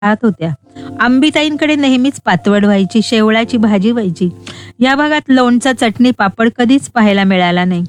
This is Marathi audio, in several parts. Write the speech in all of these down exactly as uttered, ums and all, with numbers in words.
राहत होत्या. आंबीताईंकडे नेहमीच पातवड व्हायची, शेवळाची भाजी व्हायची. या भागात लोणचं, चटणी, पापड कधीच पाहायला मिळाला नाही.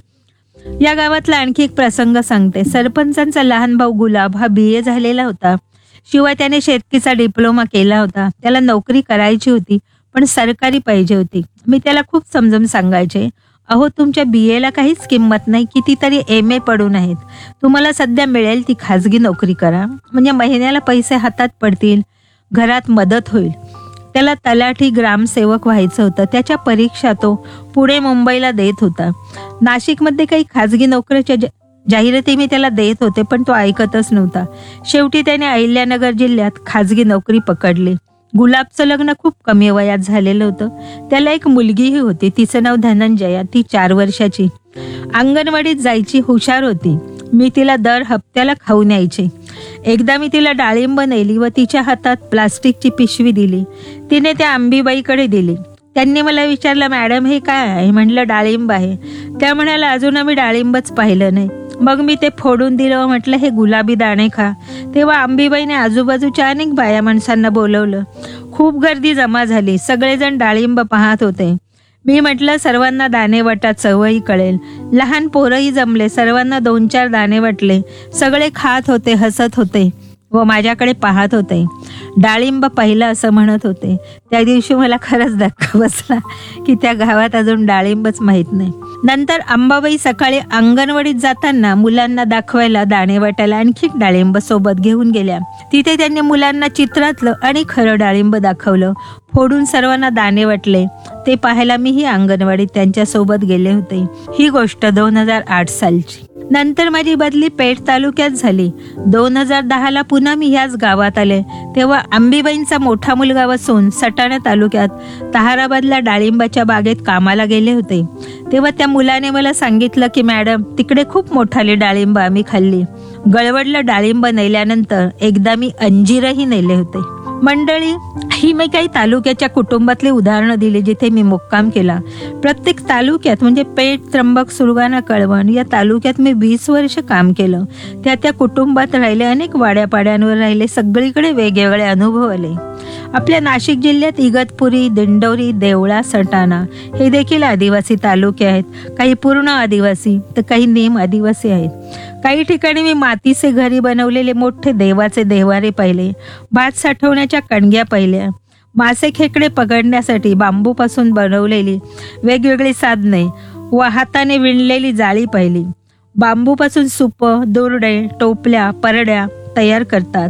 या गावातला आणखी एक प्रसंग सांगते. सरपंचांचा लहान भाऊ गुलाब हा बी ए झालेला होता. शिवाय त्याने शेतकीचा डिप्लोमा केला होता. त्याला नोकरी करायची होती, पण सरकारी पाहिजे होती. मी त्याला खूप समजून सांगायचे, अहो तुमच्या बी एला काहीच किंमत नाही, कितीतरी एम ए पडून आहेत. तुम्हाला सध्या मिळेल ती खाजगी नोकरी करा, म्हणजे महिन्याला पैसे हातात पडतील, घरात मदत होईल. त्याला तलाठी ग्रामसेवक व्हायचं होतं. त्याच्या परीक्षा तो पुणे मुंबईला देत होता. नाशिकमध्ये काही खाजगी नोकरीच्या जाहिराती मी त्याला देत होते, पण तो ऐकतच नव्हता. शेवटी त्याने अहिल्यानगर जिल्ह्यात खाजगी नोकरी पकडली. गुलाबचं लग्न खूप कमी वयात झालेलं होतं. त्याला एक मुलगीही होती. तिचं नाव धनंजया. ती चार वर्षाची. अंगणवाडीत जायची, हुशार होती. मी तिला दर हप्त्याला खाऊ न्यायचे. एकदा मी तिला डाळिंब नेली व तिच्या हातात प्लास्टिकची पिशवी दिली. तिने त्या आंबीबाईकडे दिली. त्यांनी मला विचारलं, मॅडम हे काय आहे? म्हटलं डाळिंब आहे. त्या म्हणाला, अजून आम्ही डाळिंबच पाहिलं नाही. मग मी ते फोडून दिलं व म्हटलं, हे गुलाबी दाणे खा. तेव्हा आंबीबाईने आजूबाजूच्या अनेक बाया माणसांना बोलवलं. खूप गर्दी जमा झाली. सगळेजण डाळिंब पाहत होते. मी म्हटलं, सर्वांना दाणे वाटा, चवही कळेल. लहान पोरही जमले. सर्वांना दोन चार दाणे वाटले. सगळे खात होते, हसत होते व माझ्याकडे पाहत होते. डाळिंब पाहिलं असं म्हणत होते. त्या दिवशी मला खरंच धक्का बसला की त्या गावात अजून डाळिंबच माहीत नाही. नंतर अंबाबाई सकाळी अंगणवाडीत जाताना मुलांना दाखवायला दाणे वाटायला आणखी डाळिंब सोबत घेऊन गेल्या. तिथे त्यांनी मुलांना चित्रातलं आणि खरं डाळिंब दाखवलं. फोडून सर्वांना दाणे वाटले. ते पाहायला मीही अंगणवाडीत त्यांच्या सोबत गेले होते. ही गोष्ट दोन हजार आठ सालची. नंतर माझी बदली पेठ तालुक्यात झाली. दोन हजार दहाला पुन्हा मी ह्याच गावात आले. तेव्हा आंबीबाईंचा मोठा मुलगा वसून सटाणा तालुक्यात ताहाराबादला डाळिंबाच्या बागेत कामाला गेले होते. तेव्हा त्या मुलाने मला सांगितलं की मॅडम, तिकडे खूप मोठाली डाळिंब आम्ही खाल्ली. गळवडलं डाळिंब नेल्यानंतर एकदा मी अंजीरही नेले होते. मंडळी, ही मी काही तालुक्याच्या कुटुंबातली उदाहरणं दिली जिथे मी मुक्काम केला. प्रत्येक तालुक्यात म्हणजे पेठ, त्र्यंबक, सुरगाणा, कळवण या तालुक्यात मी वीस वर्ष काम केलं. त्या त्या कुटुंबात राहिले, अनेक वाड्यापाड्यांवर राहिले, सगळीकडे वेगवेगळे अनुभव आले. आपल्या नाशिक जिल्ह्यात इगतपुरी, दिंडोरी, देवळा, सटाणा हे देखील आदिवासी तालुके आहेत. काही पूर्ण आदिवासी तर काही नेम आदिवासी आहेत. काही ठिकाणी मी मातीचे घरी बनवलेले मोठे देवाचे देवारे पाहिले. भात साठवण्याच्या कणग्या पाहिल्या. मासे खेकडे पकडण्यासाठी बांबूपासून बनवलेली वेगवेगळी साधने व हाताने विणलेली जाळी पाहिली. बांबूपासून सुप, दोरडे, टोपल्या, परड्या तयार करतात.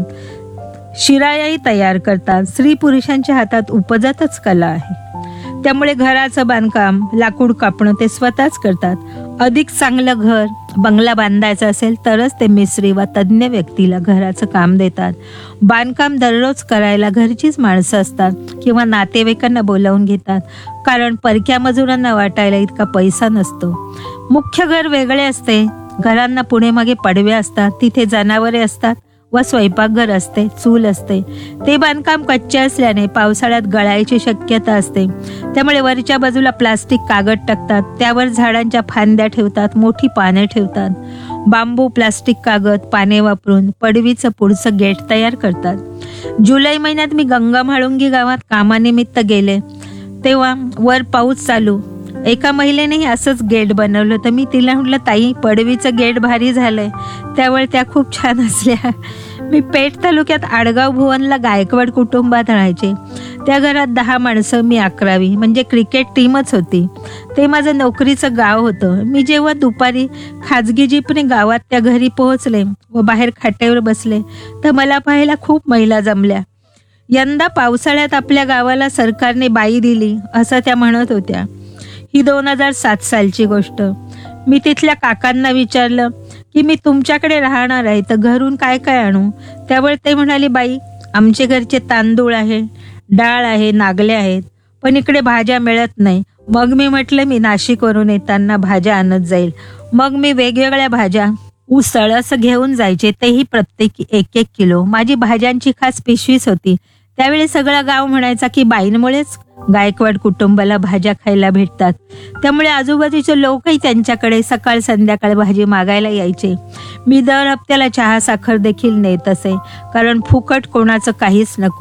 शिरायाही तयार करतात. स्त्री पुरुषांच्या हातात उपजतच कला आहे. त्यामुळे घराचं बांधकाम, लाकूड कापणं ते स्वतःच करतात. अधिक चांगलं घर, बंगला बांधायचा असेल तरच ते मिस्त्री वा तज्ज्ञ व्यक्तीला घराचं काम देतात. बांधकाम दररोज करायला घरचीच माणसं असतात किंवा नातेवाईकांना बोलावून घेतात, कारण परक्या मजुरांना वाटायला इतका पैसा नसतो. मुख्य घर वेगळे असते. घरांना पुढे मागे पडवे असतात. तिथे जनावरे असतात व स्वयंपाकघर असते, चूल असते. ते बांधकाम कच्चे असल्याने पावसाळ्यात गळायची शक्यता असते. त्यामुळे वरच्या बाजूला प्लास्टिक कागद टाकतात. त्यावर झाडांच्या फांद्या ठेवतात, मोठी पाने ठेवतात. बांबू, प्लास्टिक, कागद, पाने वापरून पडवीचं पुढचं गेट तयार करतात. जुलै महिन्यात मी गंगा म्हाळुंगी गावात कामानिमित्त गेले. तेव्हा वर पाऊस चालू. एका महिलेनेही असंच गेट बनवलं होतं. मी तिला म्हटलं, ताई पडवीचं गेट भारी झालंय. त्यावेळी त्या खूप छान असल्या. मी पेठ तालुक्यात आडगाव भुवनला गायकवाड कुटुंबात राहायचे. त्या घरात दहा माणसं, मी अकरावी, म्हणजे क्रिकेट टीमच होती. ते माझं नोकरीचं गाव होतं. मी जेव्हा दुपारी खाजगी जीपने गावात त्या घरी पोहोचले व बाहेर खाटेवर बसले तर मला पाहायला खूप महिला जमल्या. यंदा पावसाळ्यात आपल्या गावाला सरकारने बाई दिली असं त्या म्हणत होत्या. ही दोन हजार सात सालची गोष्ट. मी तिथल्या काकांना विचारलं की मी तुमच्याकडे राहणार आहे तर घरून काय काय आणू. त्यावेळी ते म्हणाले, बाई आमचे घरचे तांदूळ आहे, डाळ आहे, नागले आहेत, पण इकडे भाज्या मिळत नाही. मग मी म्हटलं, मी नाशिकवरून येताना भाज्या आणत जाईल. मग मी वेगवेगळ्या भाज्या, उसळ असं घेऊन जायचे, तेही प्रत्येकी एक एक किलो. माझी भाज्यांची खास पिशवीच होती. त्यावेळी सगळं गाव म्हणायचा की बाईंमुळेच गायकवाड कुटुंबाला भाज्या खायला भेटतात, त्यामुळे आजूबाजूचे लोकही त्यांच्याकडे सकाळ संध्याकाळ भाजी मागायला यायचे. मी दर हप्त्याला चहा साखर देखील नेत असे, कारण फुकट कोणाचं काहीच नको.